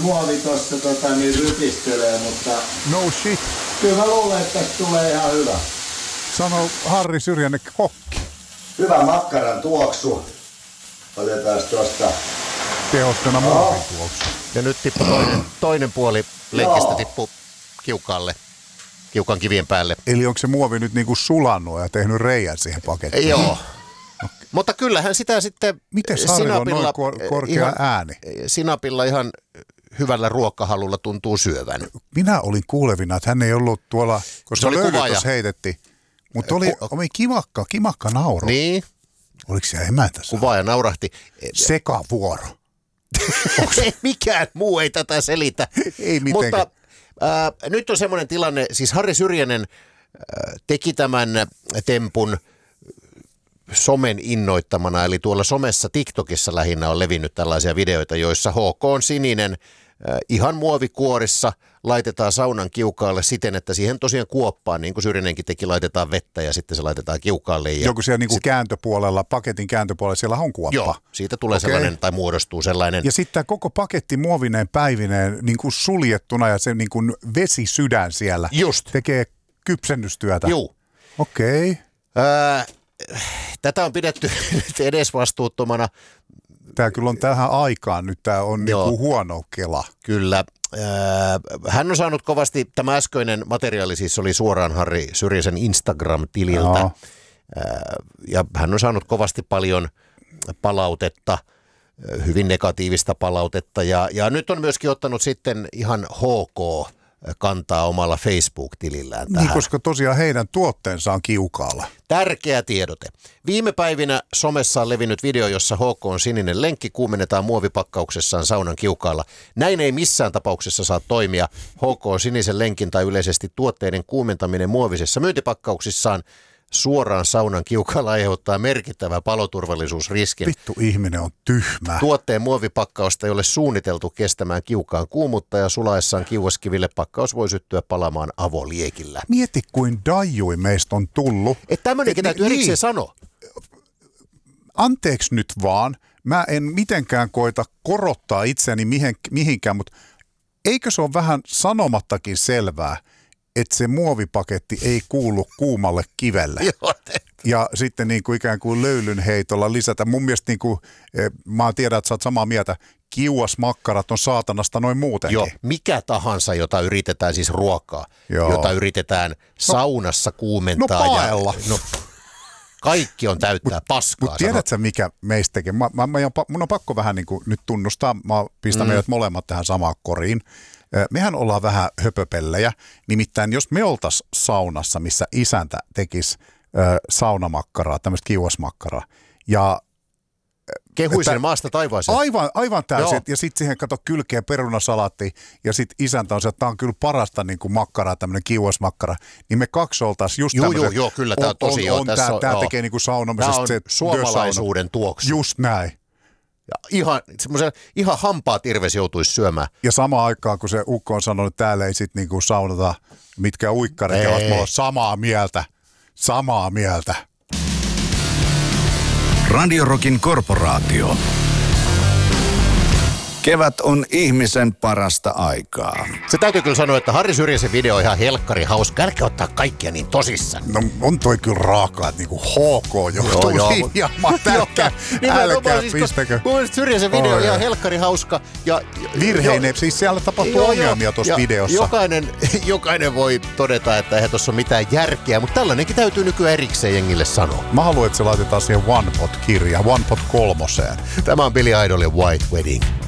muovi tossa niin rytistelee, mutta... No shit. Kyllä mä luulen, että tästä tulee ihan hyvä. Sano Harri Syrjänen kokki. Hyvä makkaran tuoksu. Otetaan tuosta. Tehostena muovin tuoksu. Ja nyt tippui toinen puoli lenkistä tippui kiukan kivien päälle. Eli onko se muovi nyt niinku sulannut ja tehnyt reijän siihen pakettiin? Joo. Mutta kyllähän sitä sitten miten Harrilla on noin korkea ääni? Sinapilla ihan hyvällä ruokahalulla tuntuu syövän. Minä olin kuulevina, että hän ei ollut tuolla, koska löylytös heitettiin. Mutta oli kimakka nauru. Niin. Oliko siellä emäntä? Kuvaaja naurahti. Sekavuoro. Mikään muu ei tätä selitä. Ei mitenkään. Mutta nyt on semmoinen tilanne, siis Harri Syrjänen teki tämän tempun somen innoittamana, eli tuolla somessa TikTokissa lähinnä on levinnyt tällaisia videoita, joissa HK on sininen ihan muovikuorissa, laitetaan saunan kiukaalle siten, että siihen tosiaan kuoppaan, niin kuin Syrjänenkin teki, laitetaan vettä ja sitten se laitetaan kiukaalle. Joku siellä niin kuin kääntöpuolella, paketin kääntöpuolella, siellä on kuoppa. Joo, siitä tulee sellainen tai muodostuu sellainen. Ja sitten koko paketti muovineen päivineen niin kuin suljettuna ja se niin kuin vesisydän siellä tekee kypsennystyötä. Joo. Okei. Tätä on pidetty edesvastuuttomana. Tämä kyllä on tähän aikaan nyt, tämä on niinku huono kela. Kyllä. Hän on saanut kovasti, tämä äskeinen materiaali siis oli suoraan Harri Syrjäsen Instagram-tililtä. Ja hän on saanut kovasti paljon palautetta, hyvin negatiivista palautetta. Ja nyt on myöskin ottanut sitten ihan HK kantaa omalla Facebook-tilillään tähän. Niin, koska tosiaan heidän tuotteensa on kiukaalla. Tärkeä tiedote. Viime päivinä somessa on levinnyt video, jossa HK on sininen lenkki, kuumennetaan muovipakkauksessaan saunan kiukaalla. Näin ei missään tapauksessa saa toimia. HK on sinisen lenkin tai yleisesti tuotteiden kuumentaminen muovisessa myyntipakkauksissaan suoraan saunan kiukaalla aiheuttaa merkittävää paloturvallisuusriskin. Vittu, ihminen on tyhmä. Tuotteen muovipakkausta ei ole suunniteltu kestämään kiukaan kuumutta ja sulaessaan kiuaskiville pakkaus voi syttyä palamaan avoliekillä. Mieti, kuin daijui meistä on tullut. Että tämmöinenkin täytyy erikseen sanoa. Anteeksi nyt vaan, mä en mitenkään koita korottaa itseäni mihinkään, mutta eikö se ole vähän sanomattakin selvää, että se muovipaketti ei kuulu kuumalle kivelle. Ja sitten niin kuin ikään kuin löylyn heitolla lisätä. Mun mielestä, niin kuin, mä tiedän, että sä oot samaa mieltä, kiuasmakkarat on saatanasta noin muutenkin. Joo, mikä tahansa, jota yritetään siis ruokaa, jota yritetään saunassa kuumentaa. Kaikki on täyttää paskaa. Mutta tiedätkö mikä meistä tekee? Mun on pakko vähän niin kuin nyt tunnustaa, mä pistän meidät molemmat tähän samaan koriin. Mehän ollaan vähän höpöpellejä, nimittäin jos me oltaisiin saunassa, missä isäntä tekisi saunamakkaraa, tämmöistä kiuasmakkaraa, ja kehuisin maasta taivaaseen. Aivan täysin, ja sitten siihen kato kylkeä perunasalaatti, ja sitten isäntä on se, että tämä on kyllä parasta niin kuin makkaraa, tämmöinen kiuasmakkara, niin me kaksi oltaisiin just tämmöisen. Joo, kyllä tämä on tosi Tämä tekee niin kuin saunamisesta. Tämä on suomalaisuuden tuoksu. Just näin. Ja ihan hampaat irves joutuisi syömään. Ja samaan aikaan, kun se ukko on sanonut, että täällä ei sitten niinku saunata mitkä uikkarit, ovat mulla samaa mieltä. Radio Rockin korporaatio. Kevät on ihmisen parasta aikaa. Se täytyy kyllä sanoa, että Harri Syrjäsen video on ihan helkkari hauska. Älkää ottaa kaikkia niin tosissaan. No on toi kyllä raakaa, että niinku HK joutuu linjaamaan tälkään. Älkää pistäkö. Mun mielestä Syrjäsen video on ihan helkkari hauska. Virheinen, siis siellä tapahtuu ongelmia tuossa videossa. Jokainen voi todeta, että eihän tuossa ole mitään järkeä, mutta tällainenkin täytyy nykyään erikseen jengille sanoa. Mä haluan, että se laitetaan siihen One Pot-kirjaan, One Pot 3. Tämä on Billy Idolin White Wedding.